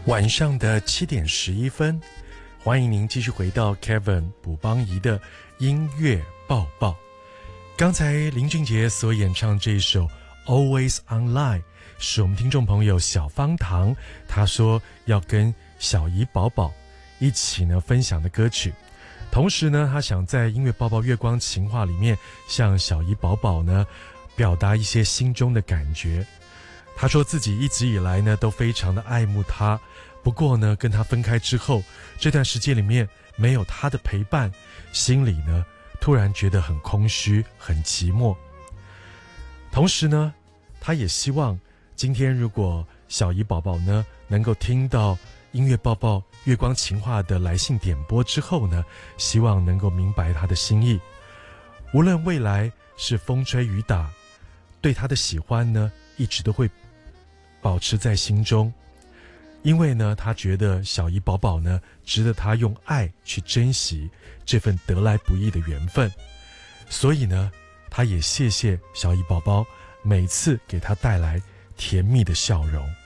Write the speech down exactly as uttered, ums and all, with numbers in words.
晚上的七点十一分，欢迎您继续回到 Kevin 卜邦仪的音乐报报。刚才林俊杰所演唱这首 Always Online 是我们听众朋友小方糖他说要跟小怡宝宝一起呢分享的歌曲，同时呢他想在音乐报报月光情话里面向小怡宝宝呢表达一些心中的感觉。他说自己一直以来呢都非常的爱慕他，不过呢跟他分开之后，这段时间里面没有他的陪伴，心里呢突然觉得很空虚很寂寞。同时呢他也希望今天如果小怡宝宝呢能够听到音乐报报月光情话的来信点播之后呢，希望能够明白他的心意，无论未来是风吹雨打，对他的喜欢呢一直都会保持在心中。因为呢他觉得小怡宝宝呢值得他用爱去珍惜这份得来不易的缘分，所以呢他也谢谢小怡宝宝每次给他带来甜蜜的笑容。